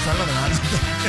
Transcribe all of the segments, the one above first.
pasarlo adelante.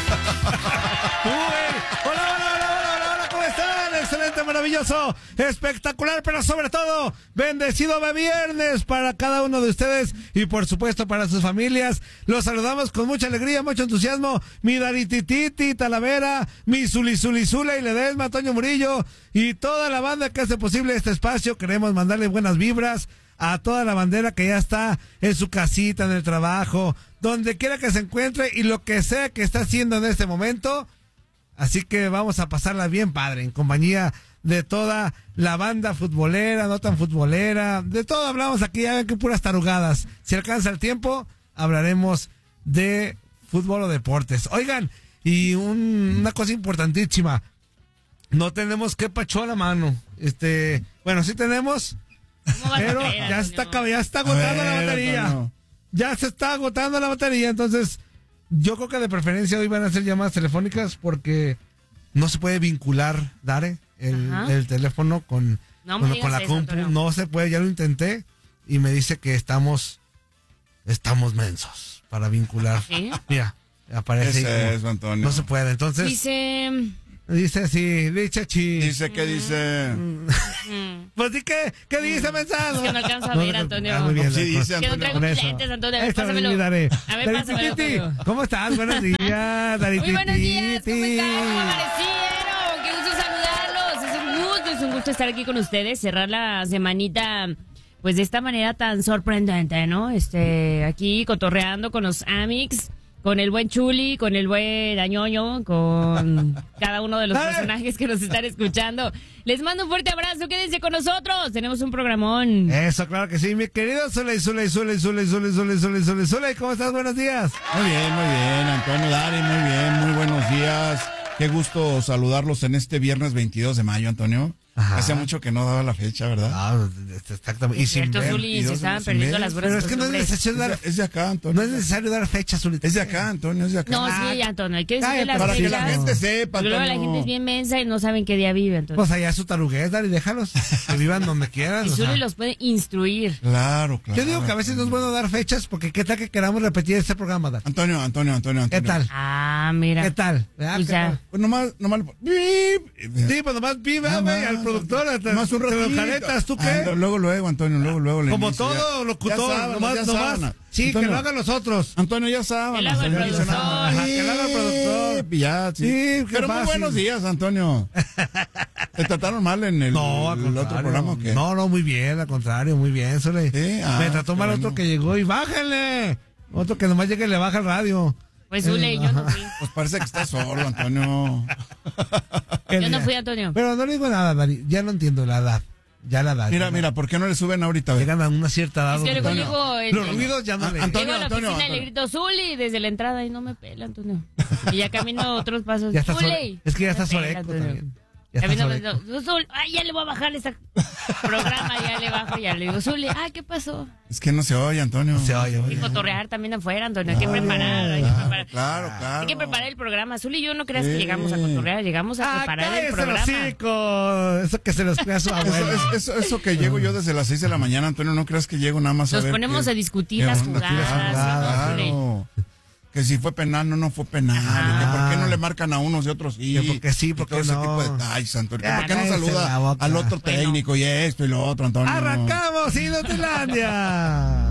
Hola, ¿cómo están? Excelente, maravilloso, espectacular, pero sobre todo, bendecido de viernes para cada uno de ustedes y por supuesto para sus familias. Los saludamos con mucha alegría, mucho entusiasmo. Mi Daritititi, Talavera, mi Zula y Ledesma, Toño Murillo y toda la banda que hace posible este espacio. Queremos mandarle buenas vibras a toda la bandera que ya está en su casita, en el trabajo, donde quiera que se encuentre y lo que sea que está haciendo en este momento. Así que vamos a pasarla bien padre, en compañía de toda la banda futbolera, no tan futbolera, de todo hablamos aquí, ya ven que puras tarugadas. Si alcanza el tiempo, hablaremos de fútbol o deportes. Oigan, y una cosa importantísima, no tenemos que pacho a la mano. Bueno, sí tenemos, pero ya está agotando la batería. No. Ya se está agotando la batería, entonces yo creo que de preferencia hoy van a hacer llamadas telefónicas porque no se puede vincular, Dare, el teléfono con la compu. No se puede, ya lo intenté y me dice que estamos mensos para vincular. ¿Sí? Mira, aparece. Ese es, Antonio. No se puede, entonces. Dice así, dice que dice. Pues sí, ¿qué dice, mensaje? Es que no alcanza a ver, Antonio. Muy bien, sí, dice que no traigo lentes, Antonio. A ver, pásamelo. A ver, pásamelo. ¿Cómo estás? Buenos días, Darititi. Muy buenos días, ¿cómo están? ¿Cómo amanecieron? Qué gusto saludarlos. Es un gusto estar aquí con ustedes, cerrar la semanita pues de esta manera tan sorprendente, ¿no? Aquí cotorreando con los Amix, con el buen Chuli, con el buen Añoño, con cada uno de los personajes que nos están escuchando. Les mando un fuerte abrazo, quédense con nosotros, tenemos un programón. Eso, claro que sí, mi querido Zule, ¿cómo estás? Buenos días. Muy bien, Antonio, Dari, muy bien, muy buenos días. Qué gusto saludarlos en este viernes 22 de mayo, Antonio. Ajá. Hace mucho que no daba la fecha, ¿verdad? Ah, exactamente. Y sin ver. Zuli, se estaban perdiendo las buenas. Pero es que no es necesario dar... Es de acá, Antonio. No es necesario dar fechas, Zuli. Es de acá, Antonio, es de acá. No, sí, Antonio, hay que decirle las para fechas. que la gente sepa, Antonio. Luego la gente es bien mensa y no saben qué día vive, entonces. Pues allá es su taruguez, Dari, déjalos. Que vivan donde quieran. Y Zuli los puede instruir. Claro. Yo digo que a veces no es bueno dar fechas porque qué tal que queramos repetir este programa, Dari. Antonio. ¿Qué tal? Ah, mira. ¿Qué tal? Pues ya. Pues nomás. Sí, pues nomás viva, güey, al productor. Más un ratito. Caretas, ¿tú qué? Luego, Antonio, luego. Como todo locutor, nomás. Sí, Antonio, que lo hagan los otros. Antonio, ya saben. Que lo haga el productor. Que lo haga el productor. Ya, sí. Pero muy buenos días, Antonio. ¿Te trataron mal en el otro programa o qué? No, muy bien, al contrario, muy bien. Sole. Sí, me trató mal otro que llegó y bájenle. Otro que nomás llegue y le baja el radio. Pues Zule, yo no fui. Pues parece que está solo, Antonio. Yo no fui, Antonio. Pero no le digo nada, Dari. Ya no entiendo la edad. Ya la edad. Mira, ¿por qué no le suben ahorita? Llegan a una cierta edad. Es que luego los ruidos ya no le... Llego a la oficina y le grito Zuli desde la entrada y no me pela, Antonio. Y ya camino otros pasos. Ya está es que ya está Soreco también. Ya le voy a bajar este programa, ya le bajo, ya le digo, Zuli, ¿qué pasó? Es que no se oye, Antonio. No se oye. Y cotorrear también afuera, Antonio, hay que preparar. Claro. Hay que preparar el programa. Zuli y yo no creas que llegamos a cotorrear, llegamos a preparar el programa. Eso que se los crea su abuelo. Eso que llego yo desde las 6 de la mañana, Antonio, no creas que llego nada más a ver. Nos ponemos a discutir las jugadas. Claro. Que si fue penal, no fue penal. Que por qué no le marcan a unos y otros sí. Que porque sí, porque todo no. ese tipo de detalles, Antonio. ¿Por qué no saluda al otro técnico y esto y lo otro, Antonio? ¡Arrancamos, Inutilandia!